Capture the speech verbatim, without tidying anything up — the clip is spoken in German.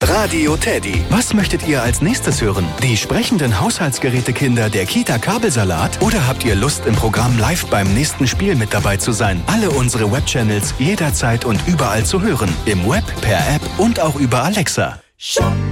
Radio Teddy. Was möchtet ihr als nächstes hören? Die sprechenden Haushaltsgerätekinder der Kita Kabelsalat? Oder habt ihr Lust, im Programm live beim nächsten Spiel mit dabei zu sein? Alle unsere Webchannels jederzeit und überall zu hören. Im Web, per App und auch über Alexa. Shop.